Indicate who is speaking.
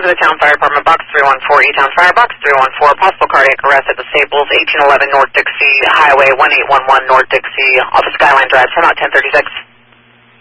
Speaker 1: Elizabeth Town Fire Department, Box 314, E-Town Fire, Box 314, possible cardiac arrest at the Staples, 1811 North Dixie Highway, 1811 North Dixie, off of Skyline Drive, 10 out 1036.